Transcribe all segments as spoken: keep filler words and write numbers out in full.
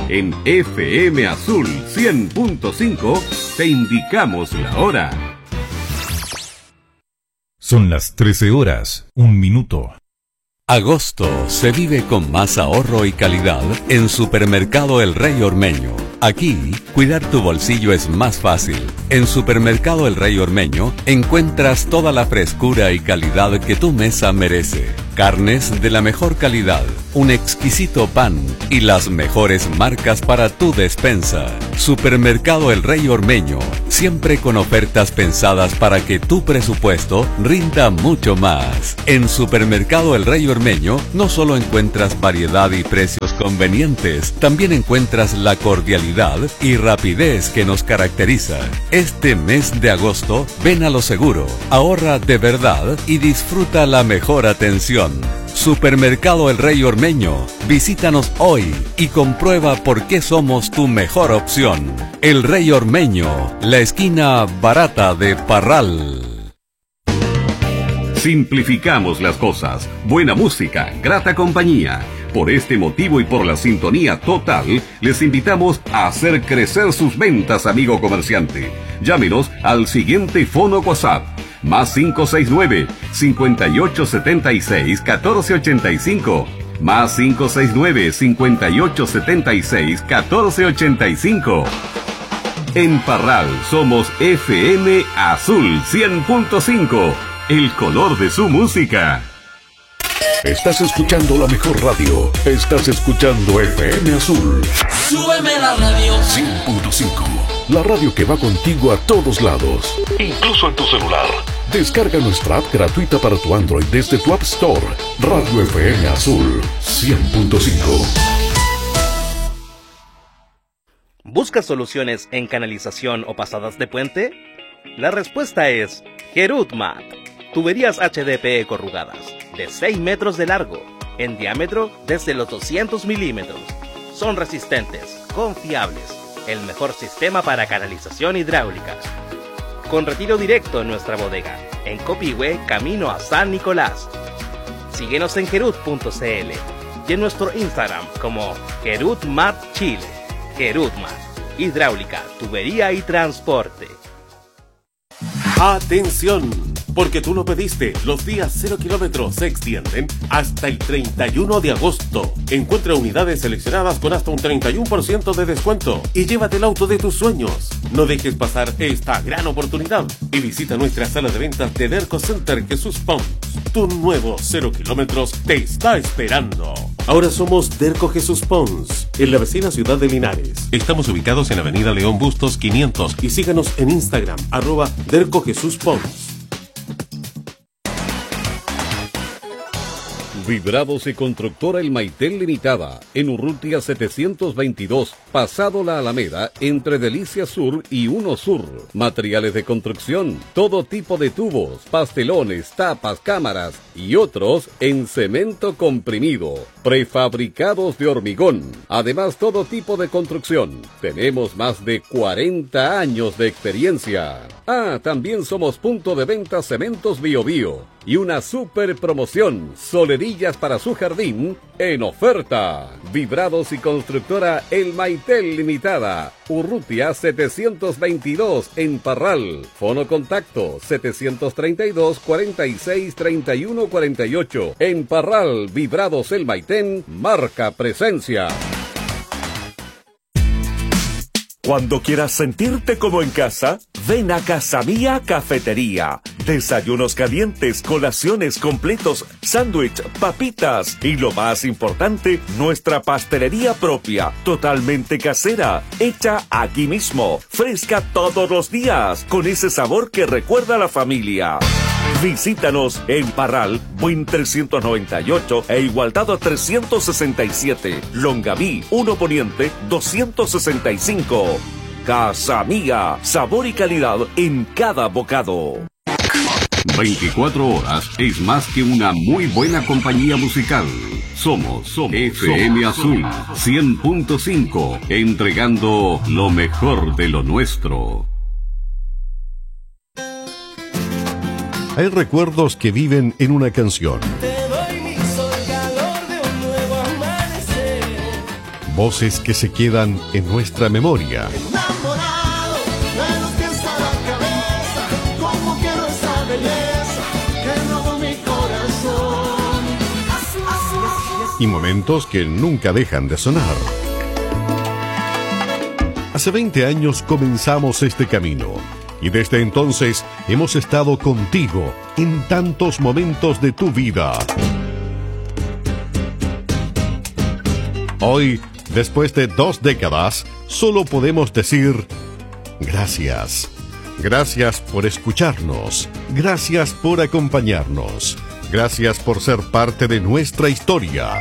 En F M Azul cien punto cinco te indicamos la hora. Son las trece horas, un minuto. Agosto se vive con más ahorro y calidad en Supermercado El Rey Ormeño. Aquí, cuidar tu bolsillo es más fácil. En Supermercado El Rey Ormeño encuentras toda la frescura y calidad que tu mesa merece. Carnes de la mejor calidad, un exquisito pan y las mejores marcas para tu despensa. Supermercado El Rey Ormeño, siempre con ofertas pensadas para que tu presupuesto rinda mucho más. En Supermercado El Rey Ormeño no solo encuentras variedad y precios convenientes, también encuentras la cordialidad y rapidez que nos caracteriza. Este mes de agosto, ven a lo seguro, ahorra de verdad y disfruta la mejor atención. Supermercado El Rey Ormeño, visítanos hoy y comprueba por qué somos tu mejor opción. El Rey Ormeño, la esquina barata de Parral. Simplificamos las cosas. Buena música, grata compañía. Por este motivo y por la sintonía total, les invitamos a hacer crecer sus ventas, amigo comerciante. Llámenos al siguiente fono WhatsApp. Más cinco seis nueve, cinco ocho siete seis, uno cuatro ocho cinco. Más cinco seis nueve, cinco ocho siete seis, uno cuatro ocho cinco. En Parral somos F M Azul cien punto cinco. El color de su música. Estás escuchando la mejor radio. Estás escuchando F M Azul. Súbeme la radio. cien punto cinco. La radio que va contigo a todos lados, incluso en tu celular. Descarga nuestra app gratuita para tu Android desde tu App Store. Radio F M Azul cien punto cinco. ¿Buscas soluciones en canalización o pasadas de puente? La respuesta es Gerutmat. Tuberías H D P E corrugadas, de seis metros de largo, en diámetro desde los doscientos milímetros. Son resistentes, confiables, el mejor sistema para canalización hidráulica. Con retiro directo en nuestra bodega, en Copihue, camino a San Nicolás. Síguenos en gerut punto c l y en nuestro Instagram como Gerutmat Chile. Gerutmat, hidráulica, tubería y transporte. ¡Atención! Porque tú lo pediste, los días cero kilómetros se extienden hasta el treinta y uno de agosto. Encuentra unidades seleccionadas con hasta un treinta y uno por ciento de descuento y llévate el auto de tus sueños. No dejes pasar esta gran oportunidad y visita nuestra sala de ventas de Derco Center Jesús Pons. Tu nuevo cero kilómetros te está esperando. Ahora somos Derco Jesús Pons, en la vecina ciudad de Linares. Estamos ubicados en Avenida León Bustos quinientos y síganos en Instagram, arroba Derco Jesús Pons. Vibrados y Constructora El Maitel Limitada, en Urrutia setecientos veintidós, pasado la Alameda, entre Delicia Sur y Uno Sur. Materiales de construcción, todo tipo de tubos, pastelones, tapas, cámaras y otros en cemento comprimido. Prefabricados de hormigón. Además, todo tipo de construcción. Tenemos más de cuarenta años de experiencia. Ah, también somos punto de venta Cementos Bio Bio. Y una super promoción, solerillas para su jardín en oferta. Vibrados y Constructora El Maitel Limitada, Urrutia setecientos veintidós en Parral. Fono contacto setecientos treinta y dos, cuarenta y seis, treinta y uno, cuarenta y ocho. En Parral, Vibrados El Maitén, marca presencia. Cuando quieras sentirte como en casa, ven a Casa Mía Cafetería. Desayunos calientes, colaciones completos, sándwich, papitas y lo más importante, nuestra pastelería propia, totalmente casera, hecha aquí mismo, fresca todos los días, con ese sabor que recuerda a la familia. Visítanos en Parral, Buin trescientos noventa y ocho e Igualdad trescientos sesenta y siete, Longaví, uno Poniente doscientos sesenta y cinco. Casa Mía, sabor y calidad en cada bocado. veinticuatro horas es más que una muy buena compañía musical. Somos, somos F M somos, Azul cien punto cinco, entregando lo mejor de lo nuestro. Hay recuerdos que viven en una canción. voces que se quedan en nuestra memoria. Enamorado de los pies a la cabeza, como quiero esa belleza que robó mi corazón. Y momentos que nunca dejan de sonar. Hace veinte años comenzamos este camino y desde entonces hemos estado contigo en tantos momentos de tu vida. Hoy, después de dos décadas, solo podemos decir gracias. Gracias por escucharnos. Gracias por acompañarnos. Gracias por ser parte de nuestra historia.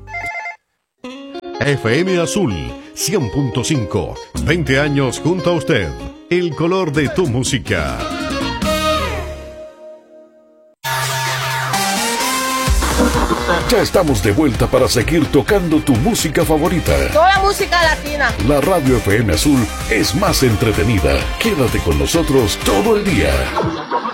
F M Azul cien punto cinco. veinte años junto a usted. El color de tu música. Ya estamos de vuelta para seguir tocando tu música favorita. Toda música latina. La radio F M Azul es más entretenida. Quédate con nosotros todo el día.